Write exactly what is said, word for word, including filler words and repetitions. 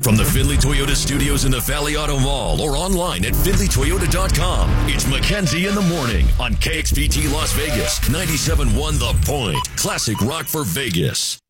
From the Findlay Toyota studios in the Valley Auto Mall or online at findlay toyota dot com, it's Mackenzie in the Morning on K X P T Las Vegas, ninety-seven point one The Point. Classic rock for Vegas.